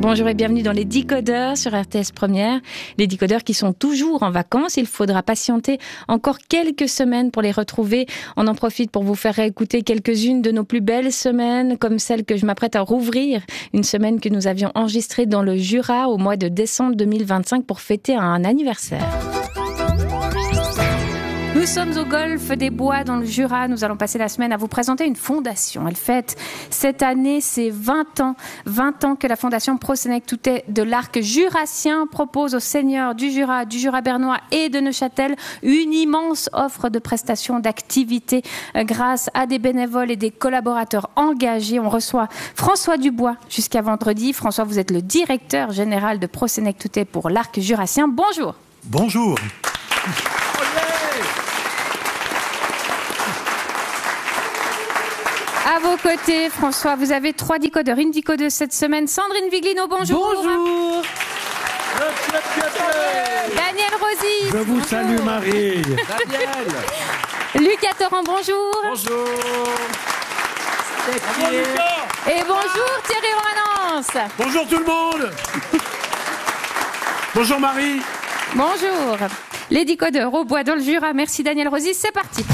Bonjour et bienvenue dans les Décodeurs sur RTS Première. Les Décodeurs qui sont toujours en vacances. Il faudra patienter encore quelques semaines pour les retrouver. On en profite pour vous faire écouter quelques-unes de nos plus belles semaines, comme celle que je m'apprête à rouvrir. Une semaine que nous avions enregistrée dans le Jura au mois de décembre 2025 pour fêter un anniversaire. Nous sommes au Golfe des Bois dans le Jura. Nous allons passer la semaine à vous présenter une fondation. Elle fête cette année ses 20 ans. 20 ans que la fondation Pro-Sénectoutais de l'Arc Jurassien propose aux seigneurs du Jura bernois et de Neuchâtel une immense offre de prestations, d'activités grâce à des bénévoles et des collaborateurs engagés. On reçoit François Dubois jusqu'à vendredi. François, vous êtes le directeur général de Pro-Sénectoutais pour l'Arc Jurassien. Bonjour. Bonjour. À vos côtés, François, vous avez 3 décodeurs. Une décodeuse cette semaine. Sandrine Viglino, bonjour. Bonjour. Daniel Rosy. Je vous salue, Marie. Daniel. Lucas Torrent, bonjour. Bonjour. Et bonjour Thierry Romanence. Bonjour tout le monde. Bonjour Marie. Bonjour. Les décodeurs au bois dans le Jura. Merci Daniel Rosy. C'est parti.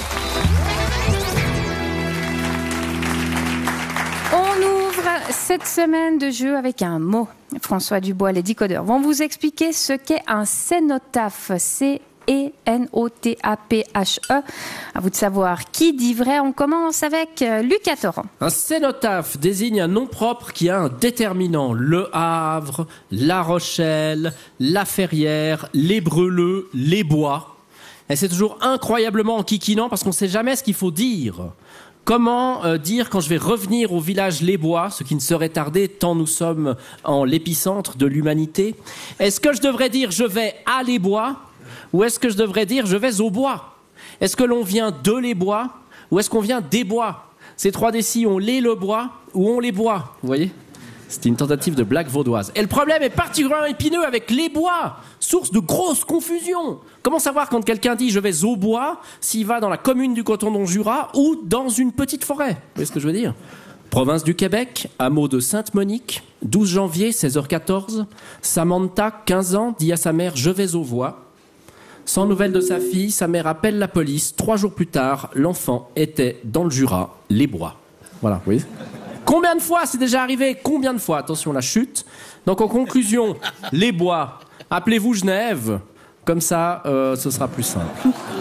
On ouvre cette semaine de jeu avec un mot. François Dubois, les décodeurs vont vous expliquer ce qu'est un cénotaphe. C-E-N-O-T-A-P-H-E. À vous de savoir qui dit vrai. On commence avec Lucas Torrent. Un cénotaphe désigne un nom propre qui a un déterminant. Le Havre, La Rochelle, La Ferrière, Les Breleux, Les Bois. Et c'est toujours incroyablement enquiquinant parce qu'on ne sait jamais ce qu'il faut dire. Comment dire quand je vais revenir au village Les Bois, ce qui ne serait tardé tant nous sommes en l'épicentre de l'humanité? Est-ce que je devrais dire je vais à Les Bois ou est-ce que je devrais dire je vais au bois? Est-ce que l'on vient de Les Bois ou est-ce qu'on vient des bois? Ces 3 décis, on les le bois ou on les boit, vous voyez? C'était une tentative de blague vaudoise. Et le problème est particulièrement épineux avec Les Bois, source de grosse confusion. Comment savoir quand quelqu'un dit « je vais au bois » s'il va dans la commune du Cotentin-Jura ou dans une petite forêt? Vous voyez ce que je veux dire? Province du Québec, hameau de Sainte-Monique, 12 janvier, 16h14. Samantha, 15 ans, dit à sa mère « je vais au bois ». Sans nouvelles de sa fille, sa mère appelle la police. 3 jours plus tard, l'enfant était dans le Jura, Les Bois. Voilà, vous voyez? Combien de fois c'est déjà arrivé? Combien de fois? Attention, la chute. Donc en conclusion, Les Bois, appelez-vous Genève. Comme ça, ce sera plus simple.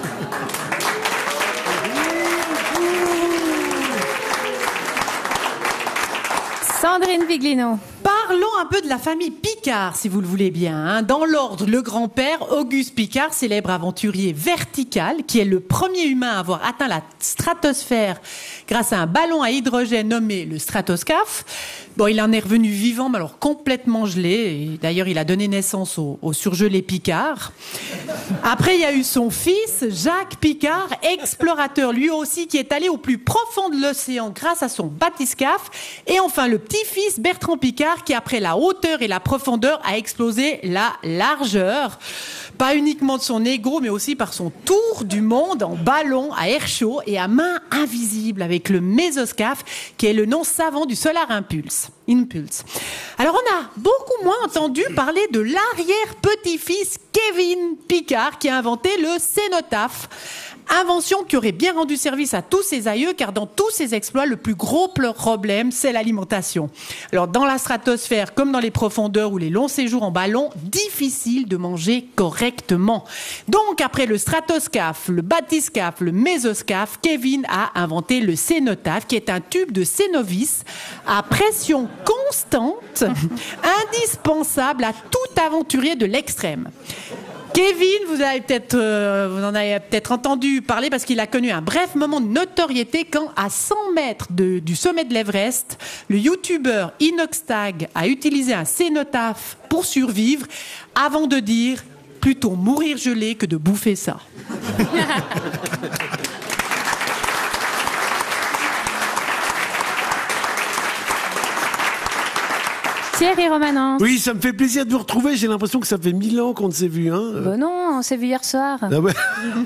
Sandrine Viglino. Parlons un peu de la famille Picard, si vous le voulez bien. Dans l'ordre, le grand-père, Auguste Piccard, célèbre aventurier vertical, qui est le premier humain à avoir atteint la stratosphère grâce à un ballon à hydrogène nommé le Stratoscaphe. Bon, il en est revenu vivant, mais alors complètement gelé. Et d'ailleurs, il a donné naissance au surgelé Picard. Après, il y a eu son fils, Jacques Piccard, explorateur, lui aussi, qui est allé au plus profond de l'océan grâce à son bathyscaphe. Et enfin, le petit-fils, Bertrand Piccard, qui après la hauteur et la profondeur a explosé la largeur. Pas uniquement de son ego, mais aussi par son tour du monde en ballon, à air chaud et à main invisible avec le mésoscaphe, qui est le nom savant du Solar Impulse. Alors on a beaucoup moins entendu parler de l'arrière-petit-fils Kevin Piccard qui a inventé le cénotaphe. Invention qui aurait bien rendu service à tous ses aïeux, car dans tous ses exploits, le plus gros problème, c'est l'alimentation. Alors, dans la stratosphère, comme dans les profondeurs ou les longs séjours en ballon, difficile de manger correctement. Donc, après le stratoscaphe, le bathyscaphe, le mésoscaphe, Kevin a inventé le cénotaphe, qui est un tube de cénovis à pression constante, indispensable à tout aventurier de l'extrême. Kevin, vous en avez peut-être entendu parler parce qu'il a connu un bref moment de notoriété quand, à 100 mètres du sommet de l'Everest, le youtubeur Inoxtag a utilisé un cénotaphe pour survivre avant de dire « plutôt mourir gelé que de bouffer ça ». Thierry Romanens. Oui, ça me fait plaisir de vous retrouver. J'ai l'impression que ça fait 1000 ans qu'on ne s'est vu. Hein. Ben non, on s'est vu hier soir. Ah ouais.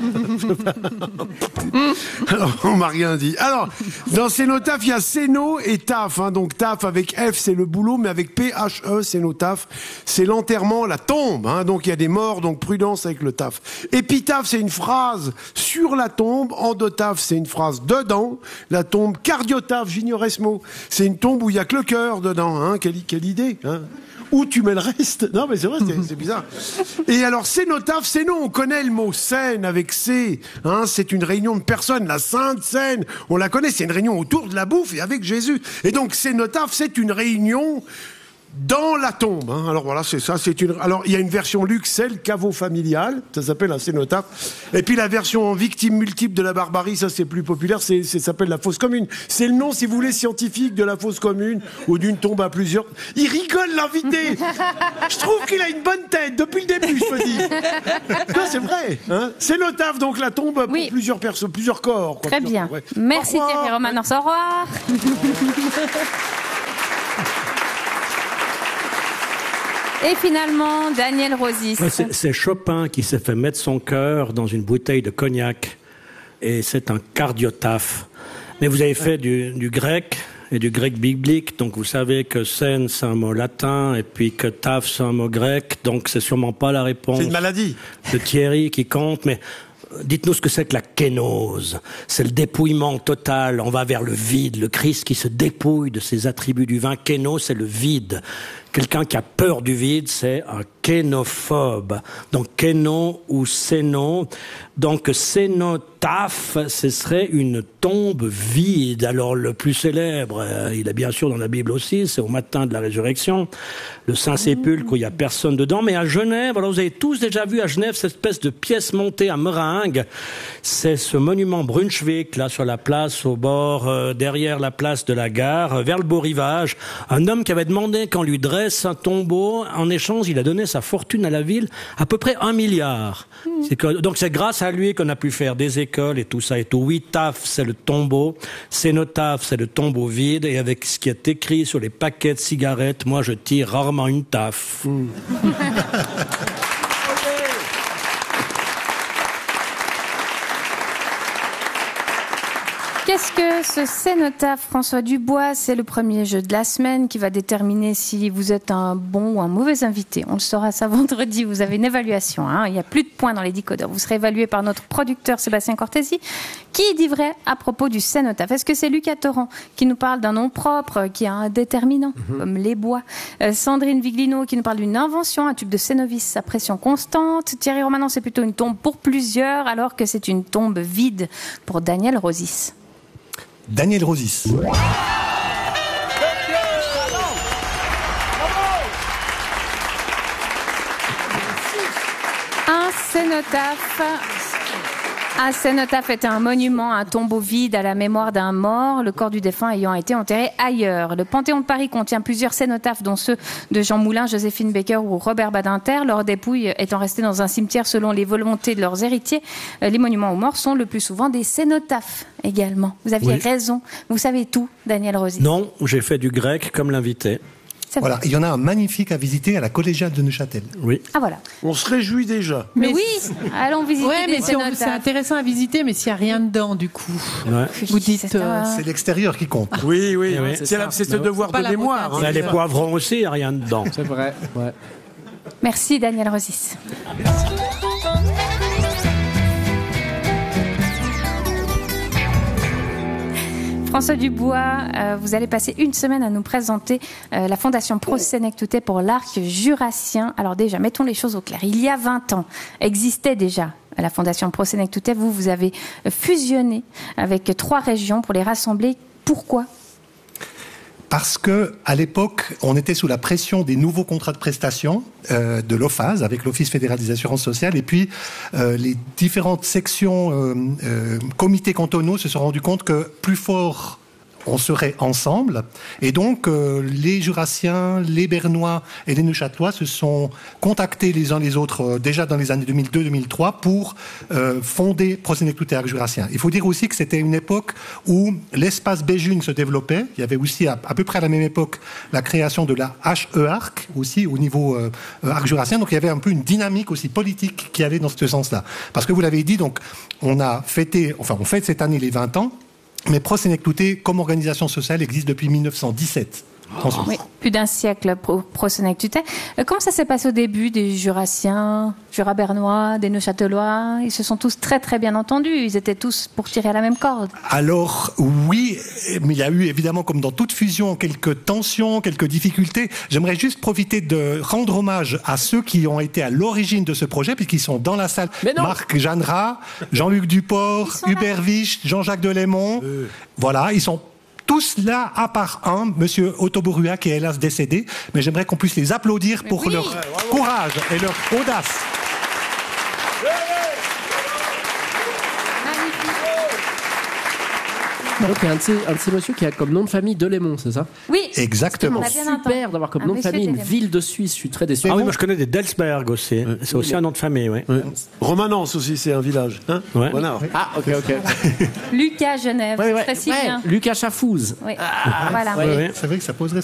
Alors, on m'a rien dit. Alors, dans Cénotaphe, il y a Céno et Taf. Hein. Donc, Taf avec F, c'est le boulot, mais avec P-H-E, Cénotaphe, c'est l'enterrement, la tombe. Hein. Donc, il y a des morts, donc prudence avec le taf. Épitaphe, c'est une phrase sur la tombe. Endotaphe, c'est une phrase dedans la tombe. Cardiotaphe, j'ignorais ce mot. C'est une tombe où il y a que le cœur dedans. Hein. Quelle idée, hein. Où tu mets le reste? Non, mais c'est vrai, c'est bizarre. Et alors, cénotaphe, Céno, on connaît le mot scène avec C. Hein, c'est une réunion de personnes, la Sainte Seine. On la connaît, c'est une réunion autour de la bouffe et avec Jésus. Et donc, cénotaphe, c'est une réunion dans la tombe. Hein. Alors voilà, c'est ça. Alors, il y a une version luxe, c'est le caveau familial. Ça s'appelle un cénotaphe. Et puis, la version victime multiple de la barbarie, ça, c'est plus populaire. Ça s'appelle la fosse commune. C'est le nom, si vous voulez, scientifique de la fosse commune ou d'une tombe à plusieurs. Il rigole, l'invité. Je trouve qu'il a une bonne tête depuis le début, je me dis. Non, c'est vrai. Hein. Cénotaphe, donc la tombe pour plusieurs personnes, plusieurs corps. Quoi, très bien. Ouais. Merci Thierry Romanens. Au revoir. Et finalement, Daniel Rosis. C'est Chopin qui s'est fait mettre son cœur dans une bouteille de cognac. Et c'est un cardiotaphe. Mais vous avez fait du grec et du grec biblique. Donc vous savez que scène, c'est un mot latin. Et puis que taf, c'est un mot grec. Donc c'est sûrement pas la réponse. C'est une maladie. De Thierry qui compte. Mais dites-nous ce que c'est que la kénose. C'est le dépouillement total. On va vers le vide. Le Christ qui se dépouille de ses attributs du vin. Kénose, c'est le vide. Quelqu'un qui a peur du vide, c'est un kénophobe. Donc kéno ou céno. Donc cénotaphe, ce serait une tombe vide. Alors le plus célèbre, il est bien sûr dans la Bible aussi, c'est au matin de la résurrection, le Saint-Sépulcre où il n'y a personne dedans. Mais à Genève, alors vous avez tous déjà vu à Genève cette espèce de pièce montée à meringue. C'est ce monument Brunswick, là sur la place au bord, derrière la place de la gare, vers le beau rivage. Un homme qui avait demandé qu'on lui dresse un tombeau. En échange, il a donné sa fortune à la ville, à peu près 1 milliard. Donc c'est grâce à lui qu'on a pu faire des écoles et tout ça et tout. Oui, taf, c'est le tombeau. Cénotaphe, c'est le tombeau vide. Et avec ce qui est écrit sur les paquets de cigarettes, moi je tire rarement une taf. Qu'est-ce que ce cénotaphe, François Dubois? C'est le premier jeu de la semaine qui va déterminer si vous êtes un bon ou un mauvais invité. On le saura ça vendredi. Vous avez une évaluation. Hein. Il n'y a plus de points dans les décodeurs. Vous serez évalué par notre producteur Sébastien Cortési. Qui dit vrai à propos du cénotaphe? Est-ce que c'est Lucas Torrent qui nous parle d'un nom propre qui a un déterminant, comme les bois? Sandrine Viglino qui nous parle d'une invention, un tube de Cénovis à pression constante. Thierry Romanens, c'est plutôt une tombe pour plusieurs, alors que c'est une tombe vide pour Daniel Rosis. Daniel Rosis. Un cénotaphe était un monument, un tombeau vide à la mémoire d'un mort, le corps du défunt ayant été enterré ailleurs. Le Panthéon de Paris contient plusieurs cénotaphes, dont ceux de Jean Moulin, Joséphine Baker ou Robert Badinter. Leurs dépouilles étant restées dans un cimetière selon les volontés de leurs héritiers, les monuments aux morts sont le plus souvent des cénotaphes également. Vous aviez raison. Vous savez tout, Daniel Rosis. Non, j'ai fait du grec comme l'invité. Voilà, il y en a un magnifique à visiter à la collégiale de Neuchâtel. Oui. Ah voilà. On se réjouit déjà. Mais oui, allons visiter des cénotaphes. C'est intéressant à visiter, mais s'il n'y a rien dedans, du coup. Ouais. Vous dites... C'est l'extérieur qui compte. Oui. C'est ce devoir de mémoire. Hein. Les poivrons aussi, il n'y a rien dedans. C'est vrai, ouais. Merci Daniel Rosis. Merci. François Dubois, vous allez passer une semaine à nous présenter la Fondation Pro Sénectoutais pour l'arc jurassien. Alors déjà, mettons les choses au clair. Il y a 20 ans, existait déjà la Fondation Pro Sénectoutais. Vous avez fusionné avec 3 régions pour les rassembler. Pourquoi ? Parce que à l'époque, on était sous la pression des nouveaux contrats de prestation de l'OFAS avec l'Office fédéral des assurances sociales, et puis les différentes sections comités cantonaux se sont rendus compte que plus fort on serait ensemble. Et donc, les Jurassiens, les Bernois et les Neuchâtelois se sont contactés les uns les autres déjà dans les années 2002-2003 pour fonder Prosenectute Arc Jurassien. Il faut dire aussi que c'était une époque où l'espace Béjune se développait. Il y avait aussi à peu près à la même époque la création de la HE-Arc aussi au niveau Arc Jurassien. Donc il y avait un peu une dynamique aussi politique qui allait dans ce sens-là. Parce que vous l'avez dit, donc on fête cette année les 20 ans. Mais Prosenectute, comme organisation sociale, existe depuis 1917. Oui, plus d'un siècle, Prosenectute. Comment ça s'est passé au début des Jurassiens, Jura bernois, des Neuchâtelois? Ils se sont tous très très bien entendus. Ils étaient tous pour tirer à la même corde. Alors oui, mais il y a eu évidemment, comme dans toute fusion, quelques tensions, quelques difficultés. J'aimerais juste profiter de rendre hommage à ceux qui ont été à l'origine de ce projet, puisqu'ils sont dans la salle. Marc Jeanneret, Jean-Luc Duport, Hubert Wicht, Jean-Jacques Delémont. Voilà, ils sont tous là, à part un, Monsieur Otto Borua, qui est hélas décédé. Mais j'aimerais qu'on puisse les applaudir pour leur courage et leur audace. Donc, il y a un de ces messieurs qui a comme nom de famille Delémont, c'est ça? Oui, exactement. C'est super d'avoir comme nom de famille une ville de Suisse. Je suis très déçu. Ah oui, moi je connais des Delsberg aussi. C'est aussi un nom de famille, oui. Romanence aussi, c'est un village. Hein voilà. Ah, ok. Lucas Genève, Ouais. très si bien. Lucas Chafouz. Oui. Voilà. C'est vrai que ça poserait